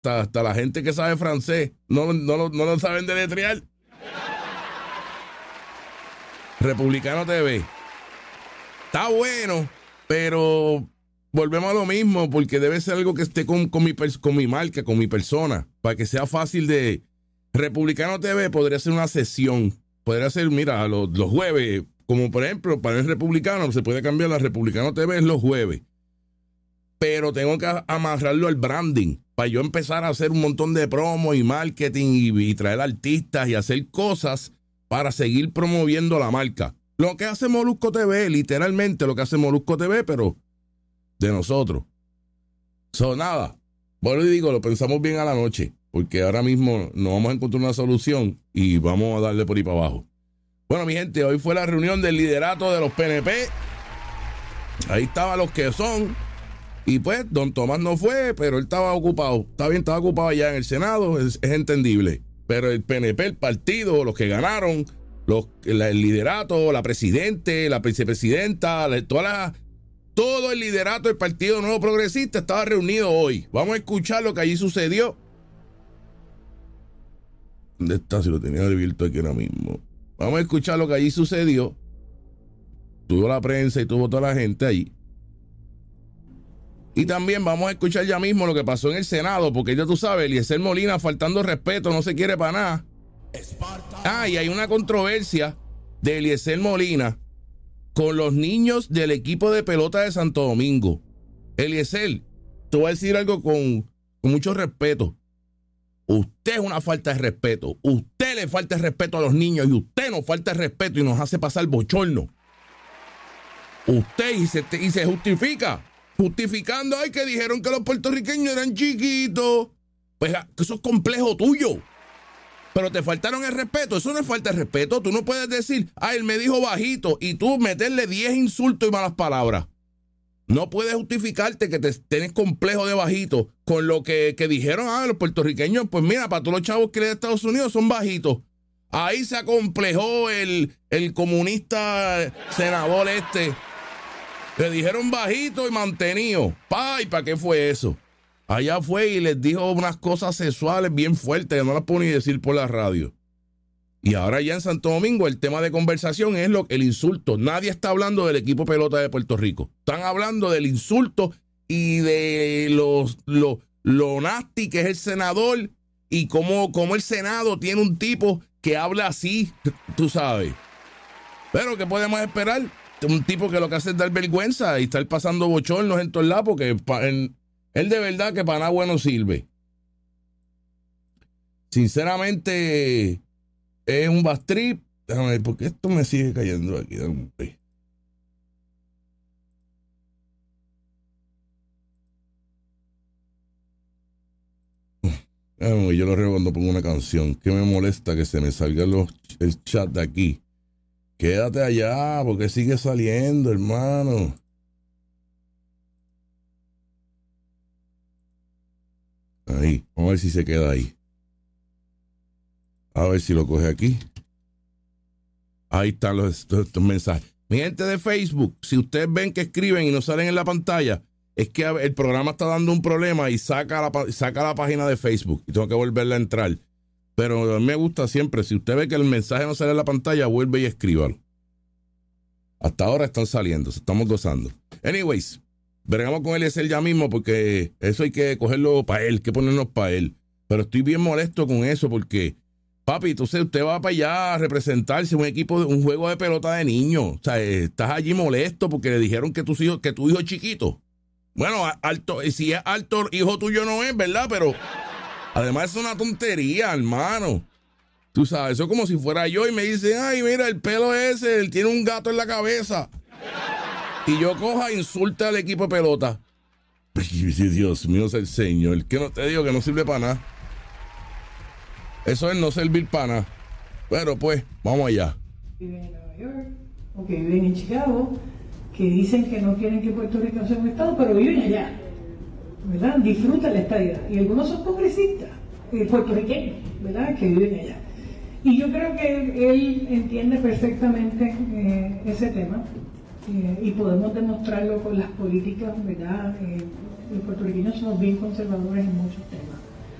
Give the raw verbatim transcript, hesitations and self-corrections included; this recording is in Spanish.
hasta, hasta la gente que sabe francés no, no, no, no lo saben deletrear. Republicano T V. Está bueno, pero volvemos a lo mismo, porque debe ser algo que esté con, con, mi, con mi marca, con mi persona, para que sea fácil de... Republicano T V podría ser una sesión, podría ser, mira, los, los jueves, como por ejemplo, para el republicano, se puede cambiar la Republicano T V es los jueves, pero tengo que amarrarlo al branding, para yo empezar a hacer un montón de promo y marketing y, y traer artistas y hacer cosas para seguir promoviendo la marca. Lo que hace Molusco T V, literalmente lo que hace Molusco T V, pero de nosotros. So, nada, bueno, y digo, lo pensamos bien a la noche, porque ahora mismo nos vamos a encontrar una solución y vamos a darle por ahí para abajo. Bueno, mi gente, hoy fue la reunión del liderato de los P N P. Ahí estaban los que son. Y pues, don Tomás no fue, pero él estaba ocupado. Está bien, estaba ocupado allá en el Senado, es, es entendible. Pero el P N P, el partido, los que ganaron, los, la, el liderato, la presidente, la vicepresidenta, la, toda la, todo el liderato del Partido Nuevo Progresista estaba reunido hoy. Vamos a escuchar lo que allí sucedió. ¿Dónde está? Si lo tenía abierto aquí ahora mismo. Vamos a escuchar lo que allí sucedió. Tuvo la prensa y tuvo toda la gente allí. Y también vamos a escuchar ya mismo lo que pasó en el Senado, porque ya tú sabes, Eliezer Molina faltando respeto, no se quiere para nada. Ah, y hay una controversia de Eliezer Molina con los niños del equipo de pelota de Santo Domingo. Eliezer, te voy a decir algo con, con mucho respeto. Usted es una falta de respeto. Usted le falta el respeto a los niños y usted nos falta el respeto y nos hace pasar bochorno. Usted y se, y se justifica. Justificando, ay, que dijeron que los puertorriqueños eran chiquitos. Pues eso es complejo tuyo. Pero te faltaron el respeto. Eso no es falta de respeto. Tú no puedes decir, ah, él me dijo bajito, y tú meterle diez insultos y malas palabras. No puedes justificarte que te tienes complejo de bajito con lo que, que dijeron, ah, los puertorriqueños, pues mira, para todos los chavos que le de Estados Unidos son bajitos. Ahí se acomplejó el, el comunista senador este. Le dijeron bajito y mantenido. ¡Pay! ¿Para qué fue eso? Allá fue y les dijo unas cosas sexuales bien fuertes que no las puedo ni decir por la radio. Y ahora ya en Santo Domingo el tema de conversación es lo, el insulto. Nadie está hablando del equipo pelota de Puerto Rico. Están hablando del insulto y de los, lo, lo nasty que es el senador y cómo, cómo el Senado tiene un tipo que habla así, tú sabes. Pero ¿qué podemos esperar? Un tipo que lo que hace es dar vergüenza y estar pasando bochornos en todos lados, porque él de verdad que para nada bueno sirve. Sinceramente, es un bastrip. Déjame ver, porque esto me sigue cayendo aquí. Yo lo riego cuando pongo una canción. Que me molesta que se me salga los, el chat de aquí. Quédate allá, porque sigue saliendo, hermano. Ahí, vamos a ver si se queda ahí. A ver si lo coge aquí. Ahí están los, estos, estos mensajes. Mi gente de Facebook, si ustedes ven que escriben y no salen en la pantalla, es que el programa está dando un problema y saca la, saca la página de Facebook y tengo que volverla a entrar. Pero a mí me gusta siempre, si usted ve que el mensaje no sale en la pantalla, vuelve y escríbalo. Hasta ahora están saliendo, estamos gozando. Anyways, veremos con Eliezer ya mismo, porque eso hay que cogerlo para él, hay que ponernos para él. Pero estoy bien molesto con eso, porque, papi, entonces usted va para allá a representarse un equipo, de, un juego de pelota de niños. O sea, estás allí molesto porque le dijeron que, tus hijos, que tu hijo es chiquito. Bueno, alto, si es alto, hijo tuyo no es, ¿verdad? Pero además es una tontería, hermano. Tú sabes, eso es como si fuera yo y me dicen, ay, mira, el pelo ese, él tiene un gato en la cabeza. Y yo coja e insulta al equipo de pelota. Dios mío, es el Señor. Que no te digo que no sirve para nada. Eso es no servir para nada. Pero pues, vamos allá. Viven en Nueva York, o que viven en Chicago, que dicen que no quieren que Puerto Rico sea un estado, pero viven allá, ¿verdad? Disfrutan la estadía. Y algunos son congresistas, eh, puertorriqueños, ¿verdad? Que viven allá. Y yo creo que él entiende perfectamente eh, ese tema, eh, y podemos demostrarlo con las políticas, ¿verdad? Eh, los puertorriqueños somos bien conservadores en muchos temas.